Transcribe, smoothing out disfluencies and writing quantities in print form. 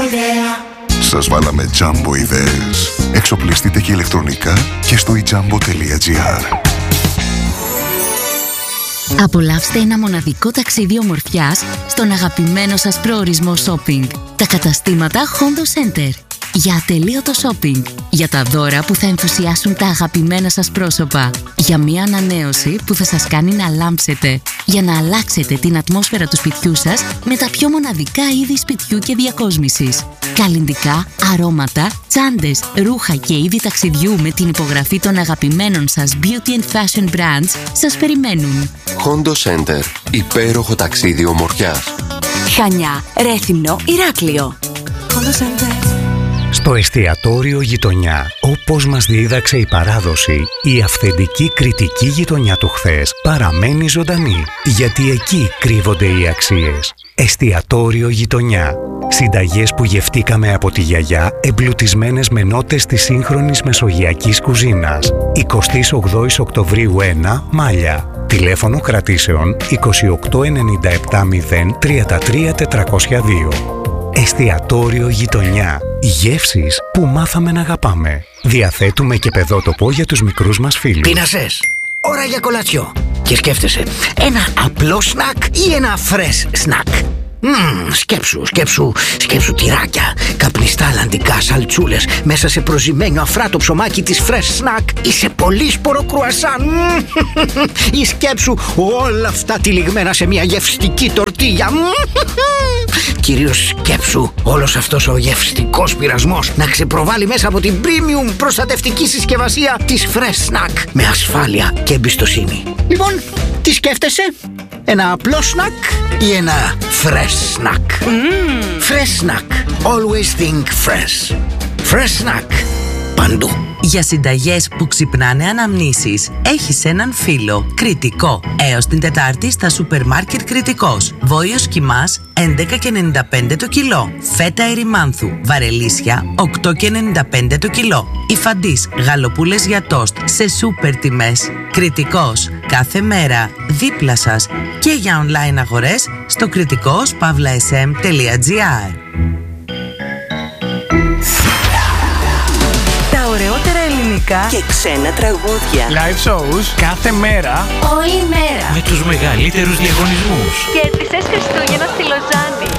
Σας βάλαμε Jumbo ιδέες. Εξοπλιστείτε και ηλεκτρονικά και στο ijambo.gr. Απολαύστε ένα μοναδικό ταξίδι ομορφιάς στον αγαπημένο σας προορισμό shopping. Τα καταστήματα Hondo Center. Για ατελείωτο shopping. Για τα δώρα που θα ενθουσιάσουν τα αγαπημένα σας πρόσωπα. Για μια ανανέωση που θα σας κάνει να λάμψετε. Για να αλλάξετε την ατμόσφαιρα του σπιτιού σας με τα πιο μοναδικά είδη σπιτιού και διακόσμησης. Καλλυντικά, αρώματα, τσάντες, ρούχα και είδη ταξιδιού με την υπογραφή των αγαπημένων σας beauty and fashion brands σας περιμένουν. Hondo Center. Υπέροχο ταξίδι ομορφιάς. Χανιά, Ρέθυμνο, Ηράκλειο. Hondo Center. Στο εστιατόριο Γειτονιά, όπως μας δίδαξε η παράδοση, η αυθεντική κριτική γειτονιά του χθες παραμένει ζωντανή, γιατί εκεί κρύβονται οι αξίες. Εστιατόριο Γειτονιά. Συνταγές που γευτήκαμε από τη γιαγιά, εμπλουτισμένες με νότες της σύγχρονης μεσογειακής κουζίνας. 28 Οκτωβρίου 1, Μάλια. Τηλέφωνο κρατήσεων 28 97 0 33 402. Εστιατόριο Γειτονιά. Γεύσεις που μάθαμε να αγαπάμε. Διαθέτουμε και παιδότοπο για τους μικρούς μας φίλους. Πείνασες. Ώρα για κολατσιό. Και σκέφτεσαι, ένα απλό σνακ ή ένα φρες σνακ. Σκέψου τυράκια, καπνιστά αλλαντικά σαλτσούλες μέσα σε προζυμένιο αφράτο ψωμάκι της Fresh Snack ή σε πολύ σπορο κρουασάν. Ή σκέψου όλα αυτά τυλιγμένα σε μια γευστική τορτίγια. Κυρίως σκέψου όλος αυτός ο γευστικός πειρασμός να ξεπροβάλλει μέσα από την premium προστατευτική συσκευασία της Fresh Snack με ασφάλεια και εμπιστοσύνη. Λοιπόν, τι σκέφτεσαι? Ένα απλό σνακ ή ένα fresh snack? Fresh snack. Always think fresh. Fresh snack. Παντού. Για συνταγές που ξυπνάνε αναμνήσεις, έχεις έναν φίλο. Κριτικό. Έως την Τετάρτη στα σούπερ μάρκετ Κριτικός. Βόλιος Κιμάς 11,95 το κιλό. Φέτα ερημάνθου βαρελίσια 8,95 το κιλό. Υφαντής γαλοπούλες για τόστ σε σούπερ τιμές. Κριτικός. Κάθε μέρα δίπλα σας και για online αγορές στο kritikos.sm.gr. Ωραιότερα ελληνικά και ξένα τραγούδια. Live shows κάθε μέρα. Όλη μέρα. Με τους μεγαλύτερους διαγωνισμούς. Κέρδισες Χριστούγεννα στη Λοζάνη.